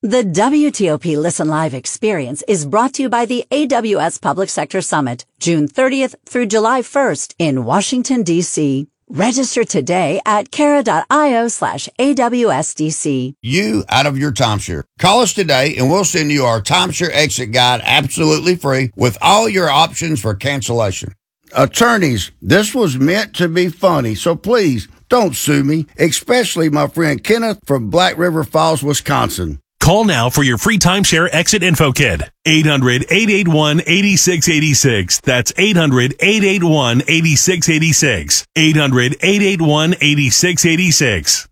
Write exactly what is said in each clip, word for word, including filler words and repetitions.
The W T O P Listen Live experience is brought to you by the A W S Public Sector Summit, June thirtieth through July first in Washington, D C Register today at cara.io slash AWSDC. You out of your timeshare. Call us today and we'll send you our timeshare exit guide absolutely free with all your options for cancellation. Attorneys, this was meant to be funny, so please don't sue me, especially my friend Kenneth from Black River Falls, Wisconsin. Call now for your free timeshare exit info kit. eight hundred, eight eight one, eight six eight six. That's eight hundred, eight eight one, eight six eight six. eight hundred, eight eight one, eight six eight six.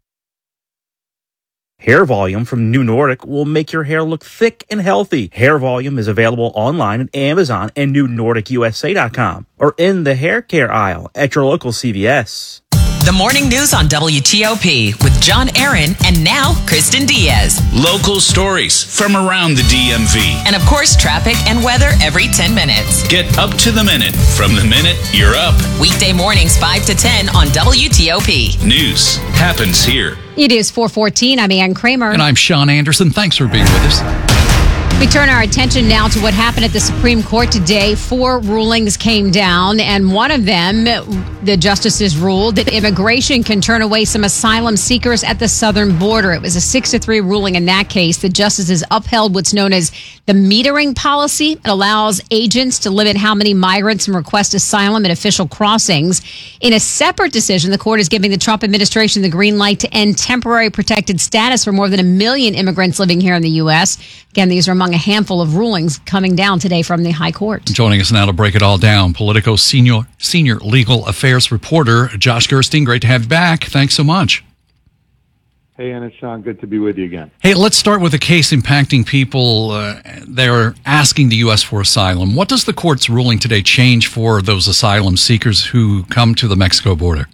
Hair Volume from New Nordic will make your hair look thick and healthy. Hair Volume is available online at Amazon and new nordic u s a dot com or in the hair care aisle at your local C V S. The morning news on W T O P with John Aaron and now Kristen Diaz. Local stories from around the D M V. And of course, traffic and weather every ten minutes. Get up to the minute from the minute you're up. Weekday mornings five to ten on W T O P. News happens here. It is four fourteen. I'm Ann Kramer. And I'm Sean Anderson. Thanks for being with us. We turn our attention now to what happened at the Supreme Court today. Four rulings came down, and one of them, the justices ruled that immigration can turn away some asylum seekers at the southern border. It was a six to three ruling in that case. The justices upheld what's known as the metering policy. It allows agents to limit how many migrants can request asylum at official crossings. In a separate decision, the court is giving the Trump administration the green light to end temporary protected status for more than a million immigrants living here in the U S. Again, these are among a handful of rulings coming down today from the High Court. Joining us now to break it all down, Politico senior senior legal affairs reporter Josh Gerstein. Great to have you back. Thanks so much. Hey, Anna, Sean, good to be with you again. Hey, let's start with a case impacting people. Uh, they're asking the U S for asylum. What does the court's ruling today change for those asylum seekers who come to the Mexico border?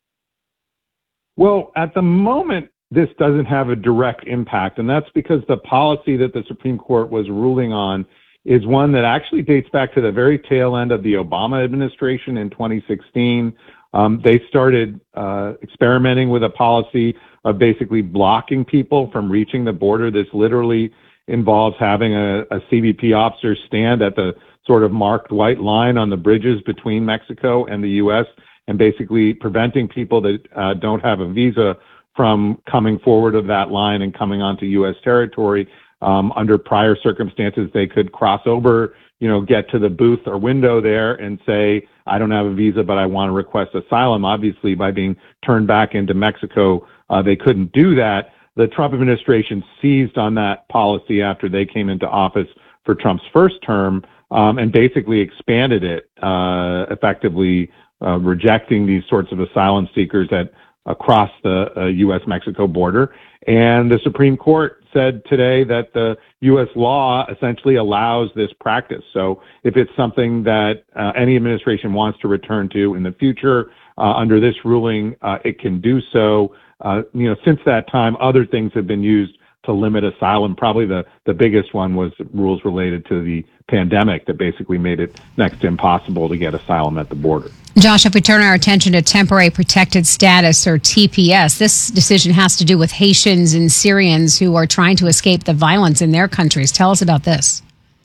Well, at the moment, this doesn't have a direct impact, and that's because the policy that the Supreme Court was ruling on is one that actually dates back to the very tail end of the Obama administration in twenty sixteen. Um, they started uh, experimenting with a policy of basically blocking people from reaching the border. This literally involves having a, a C B P officer stand at the sort of marked white line on the bridges between Mexico and the U S and basically preventing people that uh, don't have a visa from coming forward of that line and coming onto U S territory. Um, under prior circumstances, they could cross over, you know, get to the booth or window there and say, I don't have a visa, but I want to request asylum. Obviously, by being turned back into Mexico, uh, they couldn't do that. The Trump administration seized on that policy after they came into office for Trump's first term um, and basically expanded it, uh, effectively uh, rejecting these sorts of asylum seekers at across the uh, U S Mexico border. And the Supreme Court said today that the U S law essentially allows this practice. So if it's something that uh, any administration wants to return to in the future, uh, under this ruling, uh, it can do so. Uh, you know, since that time, other things have been used to limit asylum. Probably the, the biggest one was rules related to the pandemic that basically made it next to impossible to get asylum at the border. Josh, if we turn our attention to temporary protected status, or T P S, this decision has to do with Haitians and Syrians who are trying to escape the violence in their countries. Tell us about this.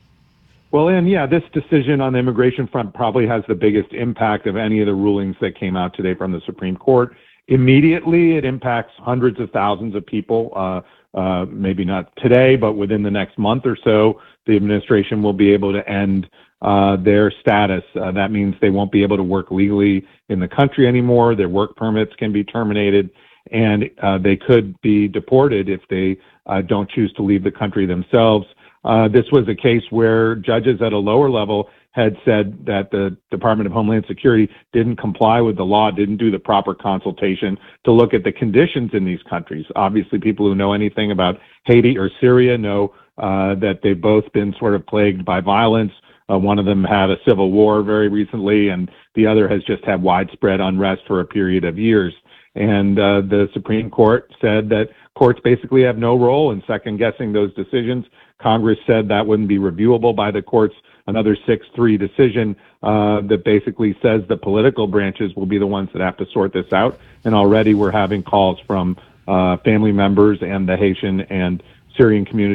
Well, and yeah, this decision on the immigration front probably has the biggest impact of any of the rulings that came out today from the Supreme Court. Immediately, it impacts hundreds of thousands of people. Uh, uh, maybe not today, but within the next month or so, the administration will be able to end uh, their status. Uh, that means they won't be able to work legally in the country anymore. Their work permits can be terminated, and uh, they could be deported if they uh, don't choose to leave the country themselves. Uh, this was a case where judges at a lower level had said that the Department of Homeland Security didn't comply with the law, didn't do the proper consultation to look at the conditions in these countries. Obviously, people who know anything about Haiti or Syria know uh, that they've both been sort of plagued by violence. Uh, one of them had a civil war very recently, and the other has just had widespread unrest for a period of years. And uh, the Supreme Court said that courts basically have no role in second-guessing those decisions. Congress said that wouldn't be reviewable by the courts. Another six three decision uh, that basically says the political branches will be the ones that have to sort this out. And already we're having calls from uh, family members and the Haitian and Syrian community